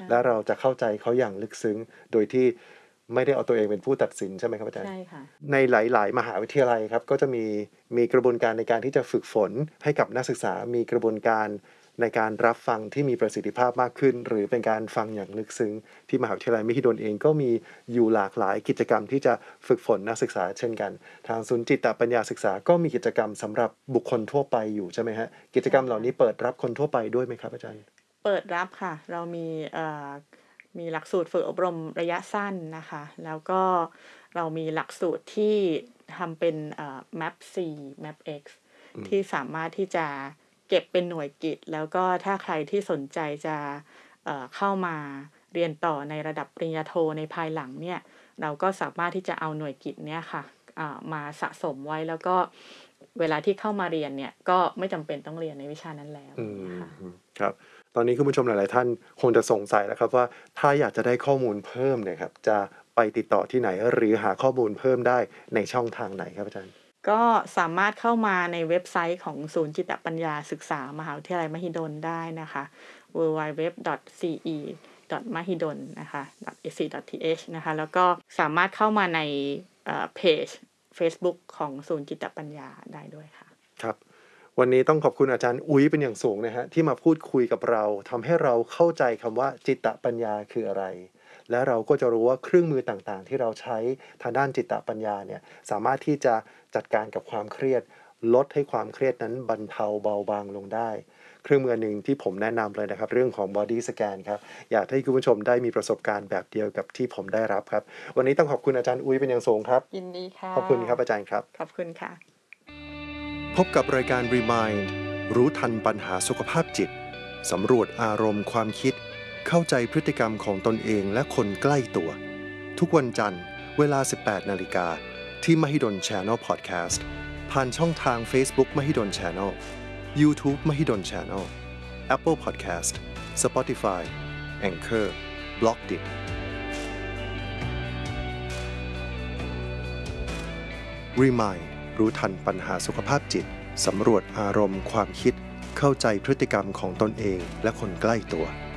และเราจะเข้าใจเขาอย่างลึกซึ้งโดยที่ไม่ได้เอาตัวเองเป็นผู้ตัดสินใช่ไหมครับอาจารย์ใช่ค่ะในหลายๆมหาวิทยาลัยครับก็จะมีกระบวนการในการที่จะฝึกฝนให้กับนักศึกษามีกระบวนการในการรับฟังที่มีประสิทธิภาพมากขึ้นหรือเป็นการฟังอย่างลึกซึ้งที่มหาวิทยาลัยมหิดลเองก็มีอยู่หลากหลายกิจกรรมที่จะฝึกฝนนักศึกษาเช่นกันทางศูนย์จิตปัญญาศึกษาก็มีกิจกรรมสำหรับบุคคลทั่วไปอยู่ใช่ไหมฮะกิจกรรมเหล่านี้เปิดรับคนทั่วไปด้วยไหมครับอาจารย์เปิดรับค่ะเรามีหลักสูตรฝึกอบรมระยะสั้นนะคะแล้วก็เรามีหลักสูตรที่ทำเป็นmap C map X ที่สามารถที่จะเก็บเป็นหน่วยกิตแล้วก็ถ้าใครที่สนใจจะเข้ามาเรียนต่อในระดับปริญญาโทในภายหลังเนี่ยเราก็สามารถที่จะเอาหน่วยกิตเนี่ยค่ะมาสะสมไว้แล้วก็เวลาที่เข้ามาเรียนเนี่ยก็ไม่จำเป็นต้องเรียนในวิชานั้นแล้วนะคะครับตอนนี้คุณผู้ชมหลายๆท่านคงจะสงสัยแล้วครับว่าถ้าอยากจะได้ข้อมูลเพิ่มเนี่ยครับจะไปติดต่อที่ไหนหรือหาข้อมูลเพิ่มได้ในช่องทางไหนครับอาจารย์ก็สามารถเข้ามาในเว็บไซต์ของศูนย์จิตปัญญาศึกษามหาวิทยาลัยมหิดลได้นะคะ www.ce.mahidol นะคะ .ac.th นะคะแล้วก็สามารถเข้ามาในเพจ Facebook ของศูนย์จิตปัญญาได้ด้วยค่ะครับวันนี้ต้องขอบคุณอาจารย์อุ๊ยเป็นอย่างสูงนะฮะที่มาพูดคุยกับเราทำให้เราเข้าใจคำว่าจิตปัญญาคืออะไรและเราก็จะรู้ว่าเครื่องมือต่างๆที่เราใช้ทางด้านจิตปัญญาเนี่ยสามารถที่จะจัดการกับความเครียดลดให้ความเครียดนั้นบรรเทาเบาบางลงได้เครื่องมือหนึ่งที่ผมแนะนำเลยนะครับเรื่องของ body scan ครับอยากให้คุณผู้ชมได้มีประสบการณ์แบบเดียวกับที่ผมได้รับครับวันนี้ต้องขอบคุณอาจารย์อุ๊ยเป็นอย่างสูงครับยินดีค่ะขอบคุณครับอาจารย์ครับขอบคุณค่ะพบกับรายการ Remind รู้ทันปัญหาสุขภาพจิตสำรวจอารมณ์ความคิดเข้าใจพฤติกรรมของตนเองและคนใกล้ตัวทุกวันจันทร์เวลา 18 นาฬิกาที่ Mahidol Channel Podcast ผ่านช่องทาง Facebook Mahidol Channel YouTube Mahidol Channel Apple Podcast Spotify Anchor Blockdit Remind รู้ทันปัญหาสุขภาพจิตสำรวจอารมณ์ความคิดเข้าใจพฤติกรรมของตนเองและคนใกล้ตัว